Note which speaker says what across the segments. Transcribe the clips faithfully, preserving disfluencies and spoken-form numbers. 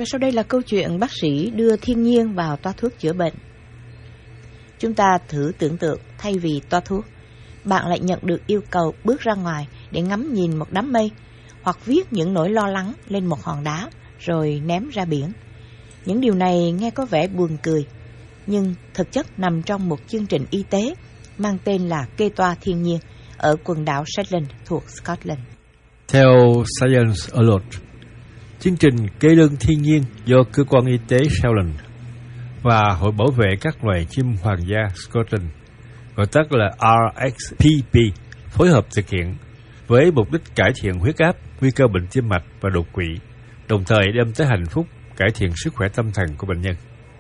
Speaker 1: Và sau đây là câu chuyện bác sĩ đưa thiên nhiên vào toa thuốc chữa bệnh. Chúng ta thử tưởng tượng, thay vì toa thuốc, bạn lại nhận được yêu cầu bước ra ngoài để ngắm nhìn một đám mây, hoặc viết những nỗi lo lắng lên một hòn đá rồi ném ra biển. Những điều này nghe có vẻ buồn cười, nhưng thực chất nằm trong một chương trình y tế mang tên là kê toa thiên nhiên ở quần đảo Shetland thuộc Scotland.
Speaker 2: Theo Science Alert, chương trình kê đơn thiên nhiên do cơ quan y tế Shetland và Hội bảo vệ các loài chim hoàng gia Scotland, gọi tắt là R S P P, phối hợp thực hiện với mục đích cải thiện huyết áp, nguy cơ bệnh tim mạch và đột quỵ, đồng thời đem tới hạnh phúc, cải thiện sức khỏe tâm thần của bệnh nhân.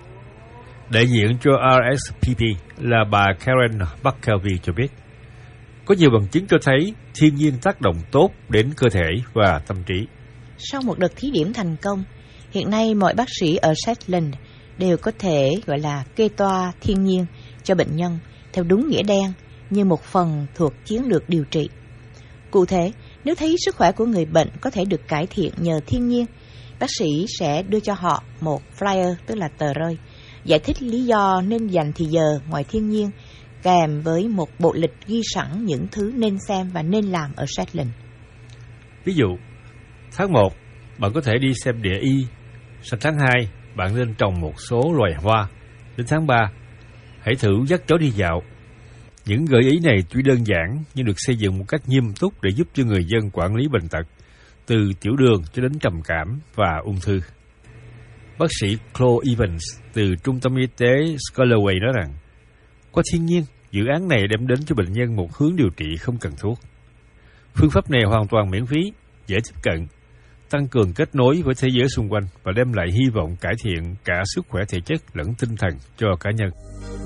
Speaker 2: Đại diện cho R S P P là bà Karen McKelvey cho biết, có nhiều bằng chứng cho thấy thiên nhiên tác động tốt đến cơ thể và tâm trí.
Speaker 1: Sau một đợt thí điểm thành công, hiện nay mọi bác sĩ ở Shetland đều có thể gọi là kê toa thiên nhiên cho bệnh nhân theo đúng nghĩa đen như một phần thuộc chiến lược điều trị. Cụ thể, nếu thấy sức khỏe của người bệnh có thể được cải thiện nhờ thiên nhiên, bác sĩ sẽ đưa cho họ một flyer, tức là tờ rơi, giải thích lý do nên dành thì giờ ngoài thiên nhiên, kèm với một bộ lịch ghi sẵn những thứ nên xem và nên làm ở Shetland.
Speaker 2: Ví dụ, tháng một, bạn có thể đi xem địa y. Sang tháng hai, bạn nên trồng một số loài hoa. Đến tháng ba, hãy thử dắt chó đi dạo. Những gợi ý này tuy đơn giản nhưng được xây dựng một cách nghiêm túc để giúp cho người dân quản lý bệnh tật, từ tiểu đường cho đến trầm cảm và ung thư. Bác sĩ Chloe Evans từ Trung tâm Y tế Scalaway nói rằng, qua thiên nhiên, dự án này đem đến cho bệnh nhân một hướng điều trị không cần thuốc. Phương pháp này hoàn toàn miễn phí, dễ tiếp cận, tăng cường kết nối với thế giới xung quanh và đem lại hy vọng cải thiện cả sức khỏe thể chất lẫn tinh thần cho cá nhân.